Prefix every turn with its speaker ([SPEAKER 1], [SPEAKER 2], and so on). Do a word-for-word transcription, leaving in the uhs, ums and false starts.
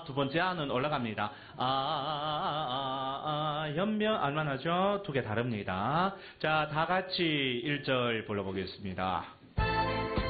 [SPEAKER 1] 아, 두 번째 아는 올라갑니다. 아, 아, 아, 아, 아, 현명, 알만하죠? 두 개 다릅니다. 자, 다 같이 일 절 불러보겠습니다.